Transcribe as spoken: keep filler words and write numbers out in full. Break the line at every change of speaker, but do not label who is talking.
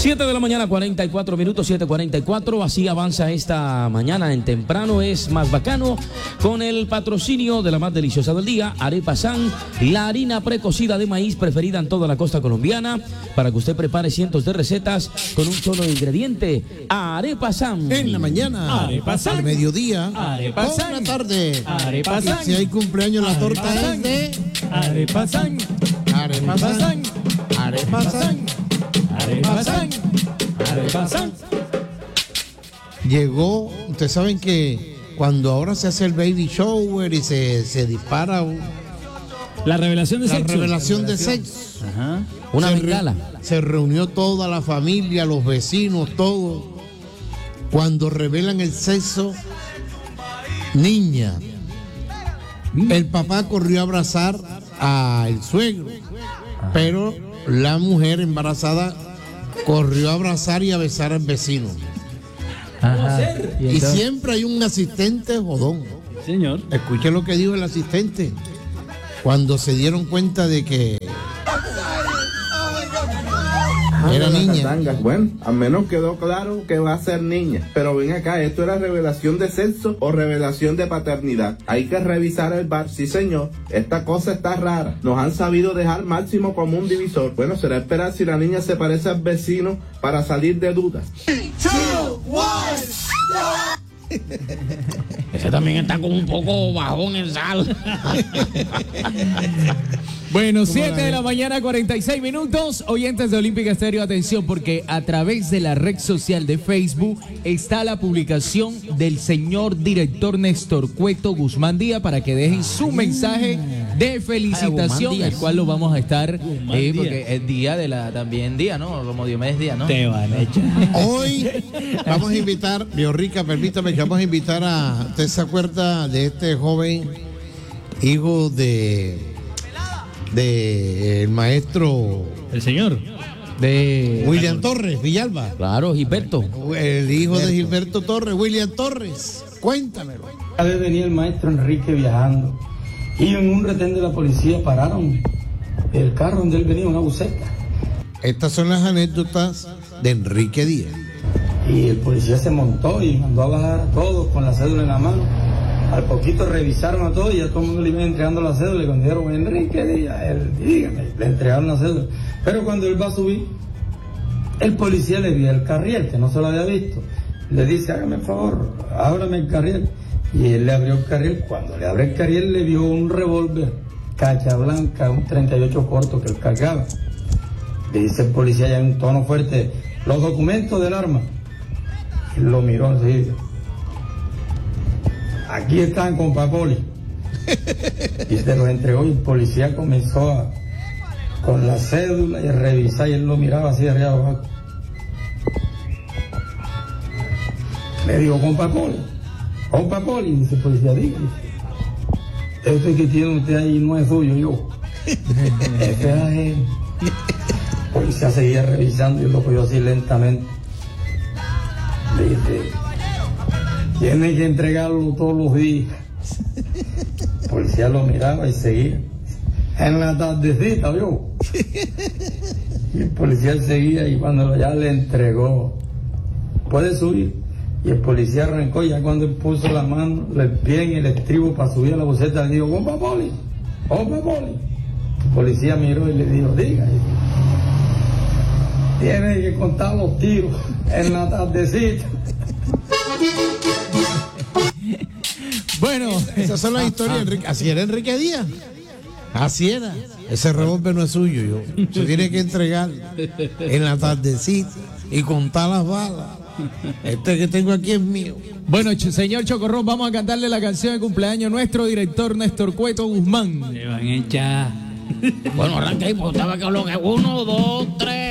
siete de la mañana, cuarenta y cuatro minutos, siete cuarenta y cuatro. Así avanza esta mañana en temprano. Es más bacano con el patrocinio de la más deliciosa del día, Arepa San, la harina precocida de maíz preferida en toda la costa colombiana, para que usted prepare cientos de recetas con un solo ingrediente. Arepa San.
En la mañana,
Arepa San.
al mediodía,
Arepa
por
San.
la tarde.
Arepa
Y
San.
si hay cumpleaños, la
Arepa
torta
San.
es de
Arepa San.
Arepa San. Arepa San.
Arepa San. Arepa San.
Llegó, ustedes saben que cuando ahora se hace el baby shower y se, se dispara un-
La revelación de
la
sexo.
revelación de sexo,
Ajá.
Una
se, re-
bengala.
se reunió toda la familia, los vecinos, todos. Cuando revelan el sexo, niña, el papá corrió a abrazar al suegro, pero la mujer embarazada corrió a abrazar y a besar al vecino.
Ajá.
Y
entonces-
siempre hay un asistente jodón.
Señor.
Escuche lo que dijo el asistente cuando se dieron cuenta de que era niña.
Tanga. Bueno, al menos quedó claro que va a ser niña. Pero ven acá, ¿esto era revelación de sexo o revelación de paternidad? Hay que revisar el bar, sí señor. Esta cosa está rara. Nos han sabido dejar máximo común divisor. Bueno, será esperar si la niña se parece al vecino para salir de dudas.
Ese también está como un poco bajón en sal.
Bueno, siete de la mañana, cuarenta y seis minutos. Oyentes de Olímpica Estéreo, atención, porque a través de la red social de Facebook está la publicación del señor director Néstor Cueto Guzmán Díaz para que dejen su mensaje de felicitación,
Guzmán Díaz.
el cual lo vamos a estar,
Guzmán
eh,
Díaz.
porque es día de la, también día, ¿no? Como Diomedes Díaz, ¿no?
Te van a echar.
Hoy vamos a invitar, Biorrica, permítame que vamos a invitar a, ¿usted se acuerda de este joven hijo de de el maestro
El señor.
De
William Torres, Villalba?
Claro, Gilberto.
El hijo de Gilberto Torres, William Torres. Cuéntamelo.
Una vez venía el maestro Enrique viajando y en un retén de la policía pararon el carro donde él venía, una buseta.
Estas son las anécdotas de Enrique Díaz.
Y el policía se montó y mandó a bajar a todos con la cédula en la mano. Al poquito revisaron a todos y ya todo el mundo le iba entregando la cédula. Y cuando dijeron, Enrique Díaz, él, dígame, le entregaron la cédula. Pero cuando él va a subir, el policía le vio el carriel, que no se lo había visto. Le dice, hágame el favor, ábrame el carriel. Y él le abrió el carriel. Cuando le abre el carriel, le vio un revólver, cacha blanca, un treinta y ocho corto que él cargaba. Le dice el policía ya en un tono fuerte, los documentos del arma. Él lo miró así. Aquí están, compa Poli. Y se los entregó y el policía comenzó a, con la cédula y a revisar y él lo miraba así de arriba abajo. Le digo, compa Poli, compa Poli, y dice el policía, diga, dice, este que tiene usted ahí no es suyo, yo. Este es ajeno. El policía seguía revisando y él lo cogió así lentamente. Le dice, tiene que entregarlo todos los días. El policía lo miraba y seguía. En la tardecita, ¿vio? Y el policía seguía y cuando ya le entregó, puede subir. Y el policía arrancó y ya cuando él puso la mano, el pie en el estribo para subir a la boceta, le dijo, compa Poli, compa Poli. El policía miró y le dijo, diga. Tiene que contar los tiros en la tardecita.
Bueno,
Esas son las historias de Enrique. Así era Enrique Díaz. Así era. Ese revólver no es suyo, yo. Se tiene que entregar en la tardecita y contar las balas. Este que tengo aquí es mío.
bueno, ch- señor Chocorrón, vamos a cantarle la canción de cumpleaños nuestro director Néstor Cueto Guzmán.
Te van a echar.
Bueno, arranca ahí, porque estaba que lo que uno, dos, tres.